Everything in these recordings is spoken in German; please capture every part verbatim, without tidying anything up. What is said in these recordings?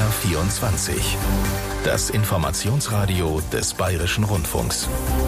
R vierundzwanzig. Das Informationsradio des Bayerischen Rundfunks.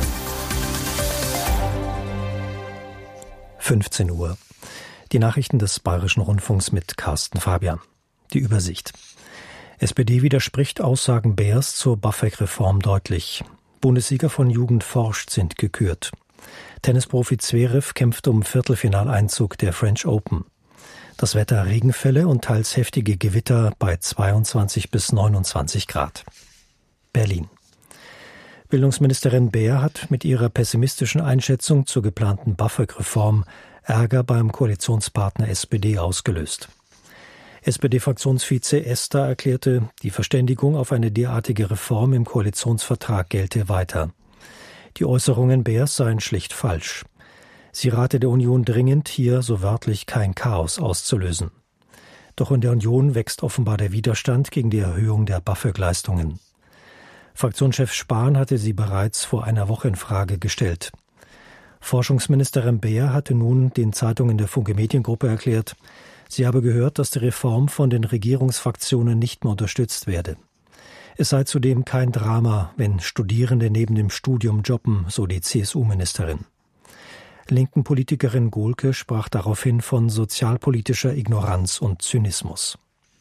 fünfzehn Uhr. Die Nachrichten des Bayerischen Rundfunks mit Carsten Fabian. Die Übersicht. S P D widerspricht Aussagen Beers zur BAföG-Reform deutlich. Bundessieger von Jugend forscht sind gekürt. Tennisprofi Zverev kämpft um Viertelfinaleinzug der French Open. Das Wetter: Regenfälle und teils heftige Gewitter bei zweiundzwanzig bis neunundzwanzig Grad. Berlin. Bildungsministerin Beer hat mit ihrer pessimistischen Einschätzung zur geplanten BAföG-Reform Ärger beim Koalitionspartner S P D ausgelöst. S P D-Fraktionsvize Ester erklärte, die Verständigung auf eine derartige Reform im Koalitionsvertrag gelte weiter. Die Äußerungen Beers seien schlicht falsch. Sie rate der Union dringend, hier so wörtlich kein Chaos auszulösen. Doch in der Union wächst offenbar der Widerstand gegen die Erhöhung der BAföG-Leistungen. Fraktionschef Spahn hatte sie bereits vor einer Woche in Frage gestellt. Forschungsministerin Beer hatte nun den Zeitungen der Funke Mediengruppe erklärt, sie habe gehört, dass die Reform von den Regierungsfraktionen nicht mehr unterstützt werde. Es sei zudem kein Drama, wenn Studierende neben dem Studium jobben, so die C S U-Ministerin. Linken Politikerin Gohlke sprach daraufhin von sozialpolitischer Ignoranz und Zynismus.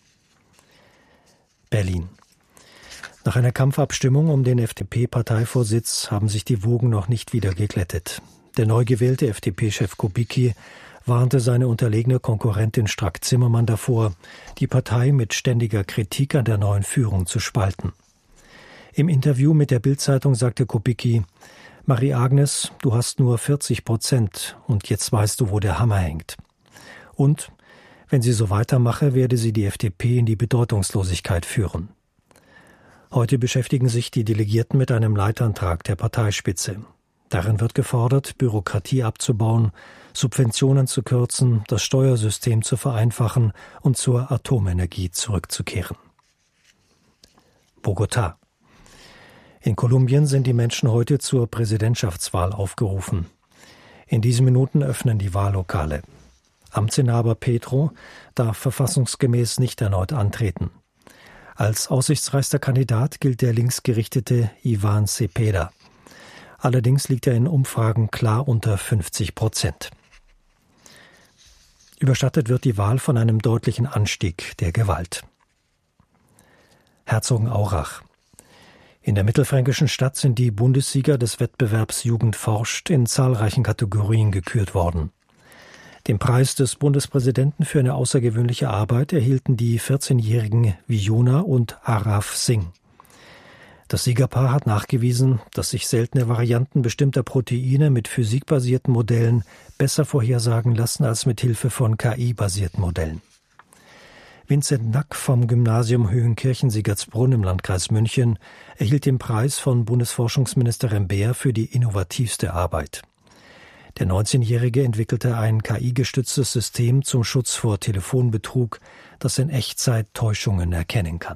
Berlin. Nach einer Kampfabstimmung um den F D P-Parteivorsitz haben sich die Wogen noch nicht wieder geglättet. Der neu gewählte F D P-Chef Kubicki warnte seine unterlegene Konkurrentin Strack-Zimmermann davor, die Partei mit ständiger Kritik an der neuen Führung zu spalten. Im Interview mit der Bild-Zeitung sagte Kubicki: Marie-Agnes, du hast nur vierzig Prozent und jetzt weißt du, wo der Hammer hängt. Und, wenn sie so weitermache, werde sie die F D P in die Bedeutungslosigkeit führen. Heute beschäftigen sich die Delegierten mit einem Leitantrag der Parteispitze. Darin wird gefordert, Bürokratie abzubauen, Subventionen zu kürzen, das Steuersystem zu vereinfachen und zur Atomenergie zurückzukehren. Bogotá. In Kolumbien sind die Menschen heute zur Präsidentschaftswahl aufgerufen. In diesen Minuten öffnen die Wahllokale. Amtsinhaber Petro darf verfassungsgemäß nicht erneut antreten. Als aussichtsreichster Kandidat gilt der linksgerichtete Iván Cepeda. Allerdings liegt er in Umfragen klar unter fünfzig Prozent. Überschattet wird die Wahl von einem deutlichen Anstieg der Gewalt. Herzogenaurach. In der mittelfränkischen Stadt sind die Bundessieger des Wettbewerbs Jugend forscht in zahlreichen Kategorien gekürt worden. Den Preis des Bundespräsidenten für eine außergewöhnliche Arbeit erhielten die vierzehnjährigen Vijona und Araf Singh. Das Siegerpaar hat nachgewiesen, dass sich seltene Varianten bestimmter Proteine mit physikbasierten Modellen besser vorhersagen lassen als mit Hilfe von K I-basierten Modellen. Vincent Nack vom Gymnasium Höhenkirchen-Siegertsbrunn im Landkreis München erhielt den Preis von Bundesforschungsministerin Beer für die innovativste Arbeit. Der neunzehnjährige entwickelte ein K I-gestütztes System zum Schutz vor Telefonbetrug, das in Echtzeit Täuschungen erkennen kann.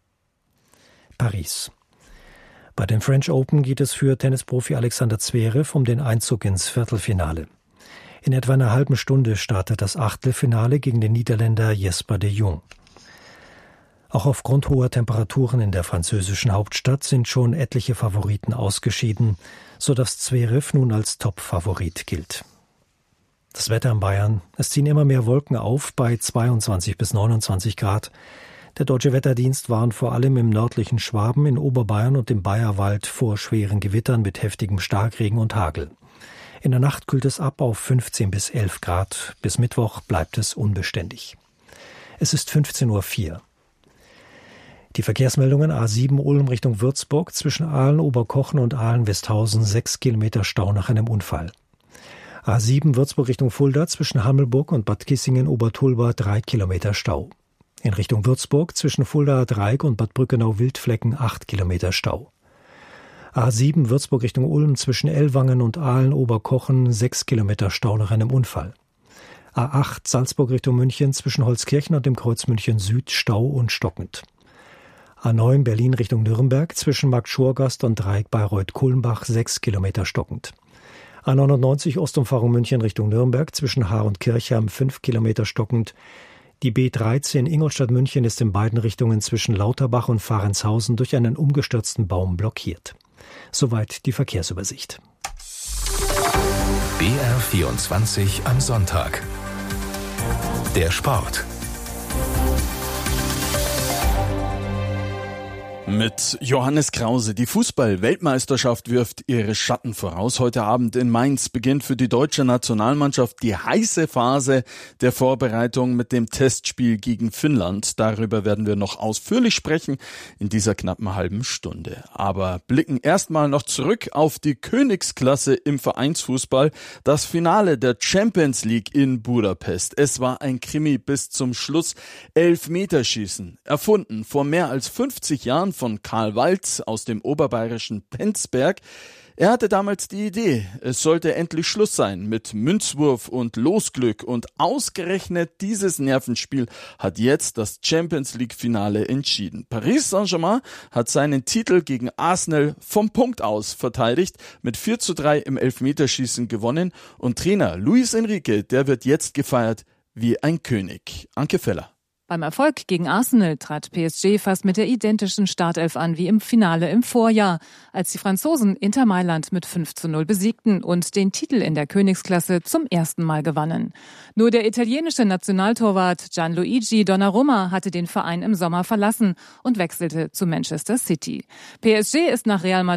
Paris. Bei den French Open geht es für Tennisprofi Alexander Zverev um den Einzug ins Viertelfinale. In etwa einer halben Stunde startet das Achtelfinale gegen den Niederländer Jesper de Jong. Auch aufgrund hoher Temperaturen in der französischen Hauptstadt sind schon etliche Favoriten ausgeschieden, sodass Zverev nun als Top-Favorit gilt. Das Wetter in Bayern: Es ziehen immer mehr Wolken auf bei zweiundzwanzig bis neunundzwanzig Grad. Der Deutsche Wetterdienst warnt vor allem im nördlichen Schwaben, in Oberbayern und im Bayerwald vor schweren Gewittern mit heftigem Starkregen und Hagel. In der Nacht kühlt es ab auf fünfzehn bis elf Grad. Bis Mittwoch bleibt es unbeständig. Es ist fünfzehn Uhr vier. Die Verkehrsmeldungen: A sieben Ulm Richtung Würzburg, zwischen Aalen-Oberkochen und Aalen-Westhausen sechs Kilometer Stau nach einem Unfall. A sieben Würzburg Richtung Fulda, zwischen Hammelburg und Bad Kissingen-Obertulba drei Kilometer Stau. In Richtung Würzburg zwischen Fuldaer Dreieck und Bad Brückenau-Wildflecken acht Kilometer Stau. A sieben Würzburg Richtung Ulm, zwischen Ellwangen und Aalen-Oberkochen sechs Kilometer Stau nach einem Unfall. A acht Salzburg Richtung München, zwischen Holzkirchen und dem Kreuz München Süd Stau und stockend. A neun Berlin Richtung Nürnberg, zwischen Markt-Schorgast und Dreieck Bayreuth-Kulmbach sechs Kilometer stockend. A neunundneunzig Ostumfahrung München Richtung Nürnberg, zwischen Haar und Kirchheim fünf Kilometer stockend. Die B dreizehn Ingolstadt-München ist in beiden Richtungen zwischen Lauterbach und Fahrenshausen durch einen umgestürzten Baum blockiert. Soweit die Verkehrsübersicht. B R vierundzwanzig am Sonntag. Der Sport. Mit Johannes Krause. Die Fußball-Weltmeisterschaft wirft ihre Schatten voraus. Heute Abend in Mainz beginnt für die deutsche Nationalmannschaft die heiße Phase der Vorbereitung mit dem Testspiel gegen Finnland. Darüber werden wir noch ausführlich sprechen in dieser knappen halben Stunde. Aber blicken erstmal noch zurück auf die Königsklasse im Vereinsfußball. Das Finale der Champions League in Budapest. Es war ein Krimi bis zum Schluss. Elfmeterschießen, erfunden vor mehr als fünfzig Jahren von Karl Walz aus dem oberbayerischen Penzberg. Er hatte damals die Idee, es sollte endlich Schluss sein mit Münzwurf und Losglück, und ausgerechnet dieses Nervenspiel hat jetzt das Champions League Finale entschieden. Paris Saint-Germain hat seinen Titel gegen Arsenal vom Punkt aus verteidigt, mit vier zu drei im Elfmeterschießen gewonnen, und Trainer Luis Enrique, der wird jetzt gefeiert wie ein König. Anke Feller. Beim Erfolg gegen Arsenal trat P S G fast mit der identischen Startelf an wie im Finale im Vorjahr, als die Franzosen Inter Mailand mit fünf zu null besiegten und den Titel in der Königsklasse zum ersten Mal gewannen. Nur der italienische Nationaltorwart Gianluigi Donnarumma hatte den Verein im Sommer verlassen und wechselte zu Manchester City. P S G ist nach Real Madrid